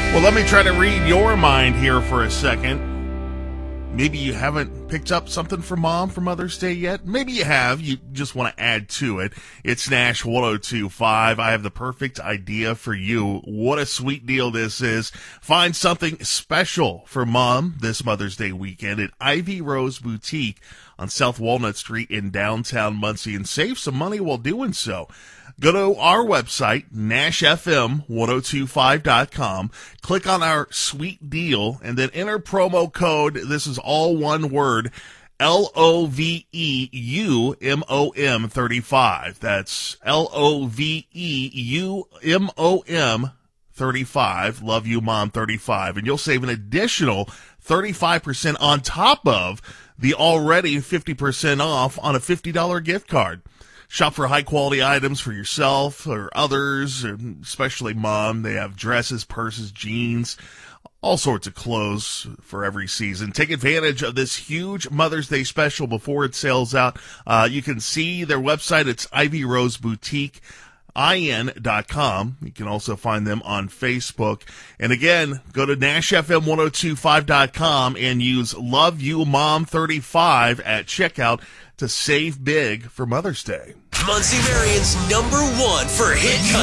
Well, let me try to read your mind here for a second. Maybe you haven't picked up something for Mom for Mother's Day yet. Maybe you have. You just want to add to it. It's Nash 102.5. I have the perfect idea for you. What a sweet deal this is. Find something special for Mom this Mother's Day weekend at Ivy Rose Boutique on South Walnut Street in downtown Muncie and save some money while doing so. Go to our website, NashFM1025.com, click on our sweet deal, and then enter promo code, this is all one word, LOVEUMOM 35. That's LOVEUMOM 35, Love You Mom 35, and you'll save an additional 35% on top of the already 50% off on a $50 gift card. Shop for high-quality items for yourself or others, especially Mom. They have dresses, purses, jeans, all sorts of clothes for every season. Take advantage of this huge Mother's Day special before it sells out. You can see their website. It's Ivy Rose Boutique. IN.com. You can also find them on Facebook. And again, go to NashFM1025.com and use Love You Mom 35 at checkout to save big for Mother's Day. Muncie Marion's #1 for hit